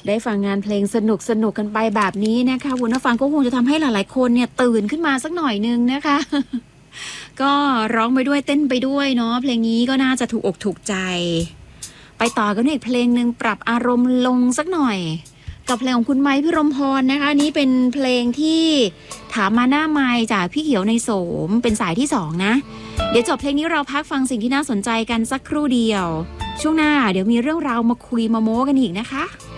ได้ฟังงานเพลงสนุกกันไปแบบนี้นะคะคุณผู้ฟังก็คงจะทำให้หลายๆคนเนี่ยตื่นขึ้นมาสักหน่อยนึงนะคะ ก็ร้องไปด้วยเต้นไปด้วยเนาะเพลงนี้ก็น่าจะถูกอกถูกใจไปต่อกันอีกเพลงหนึ่งปรับอารมณ์ลงสักหน่อยกับเพลงของคุณไม้พิรมพรนะคะนี้เป็นเพลงที่ถามมาหน้าไมค์จากพี่เขียวในโสมเป็นสายที่2นะเดี๋ยวจบเพลงนี้เราพักฟังสิ่งที่น่าสนใจกันสักครู่เดียวช่วงหน้าเดี๋ยวมีเรื่องราวมาคุยมาโม้กันอีกนะคะ